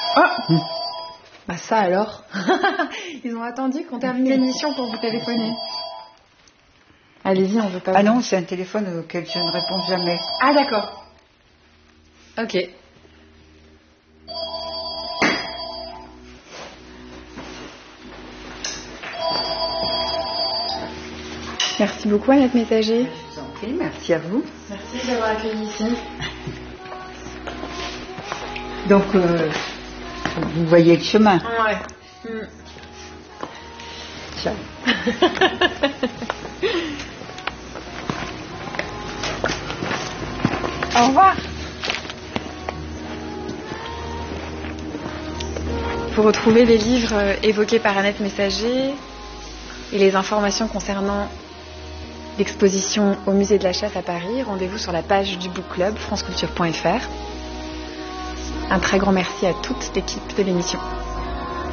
Oh Bah ça alors. Ils ont attendu qu'on termine l'émission pour vous téléphoner. Allez-y, on veut pas... Ah non, c'est un téléphone auquel je ne réponds jamais. Ah d'accord. Ok. Merci beaucoup Annette Messager. Je vous en prie, merci à vous. Merci d'avoir accueilli ici. Donc, vous voyez le chemin. Ouais. Ciao. Au revoir. Pour retrouver les livres évoqués par Annette Messager et les informations concernant l'exposition au musée de la Chasse à Paris, rendez-vous sur la page du Book Club franceculture.fr. Un très grand merci à toute l'équipe de l'émission.